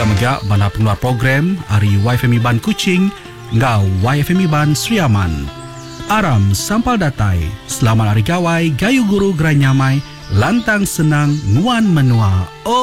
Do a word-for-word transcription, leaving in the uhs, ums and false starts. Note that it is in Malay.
Tiap megak bana pengeluar program Ari Y F M Iban Kuching ngau Y F M Iban Sriaman. Aram sampal datai. Selamat hari gawai gayu guru geranyamai lantang senang nguan menua.